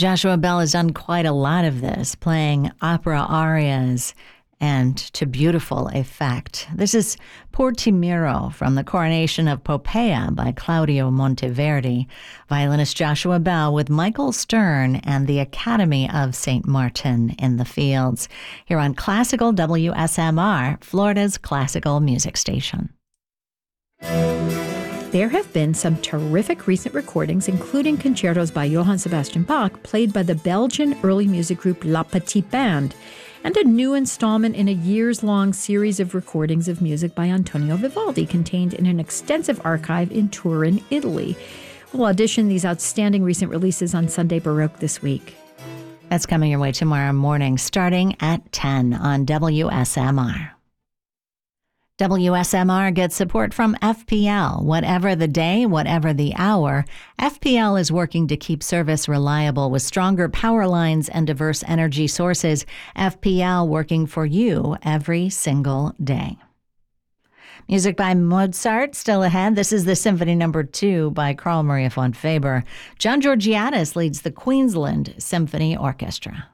Joshua Bell has done quite a lot of this, playing opera arias and to beautiful effect. This is Portimiro from the Coronation of Poppaea by Claudio Monteverdi. Violinist Joshua Bell with Michael Stern and the Academy of St. Martin in the Fields. Here on Classical WSMR, Florida's classical music station. There have been some terrific recent recordings, including concertos by Johann Sebastian Bach, played by the Belgian early music group La Petite Band, and a new installment in a years-long series of recordings of music by Antonio Vivaldi, contained in an extensive archive in Turin, Italy. We'll audition these outstanding recent releases on Sunday Baroque this week. That's coming your way tomorrow morning, starting at 10 on WSMR. WSMR gets support from FPL. Whatever the day, whatever the hour, FPL is working to keep service reliable with stronger power lines and diverse energy sources. FPL working for you every single day. Music by Mozart still ahead. This is the Symphony No. 2 by Carl Maria von Faber. John Georgiadis leads the Queensland Symphony Orchestra.